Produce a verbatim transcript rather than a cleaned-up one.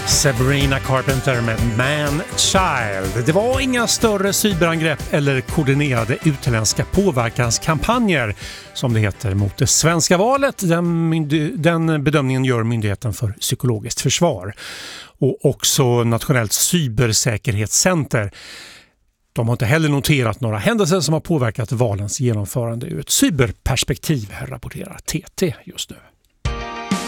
Sabrina Carpenter med Man Child. Det var inga större cyberangrepp eller koordinerade utländska påverkanskampanjer som det heter mot det svenska valet. Den, myndig- den bedömningen gör Myndigheten för psykologiskt försvar och också Nationellt cybersäkerhetscenter. De har inte heller noterat några händelser som har påverkat valens genomförande ur ett cyberperspektiv, här rapporterar T T just nu.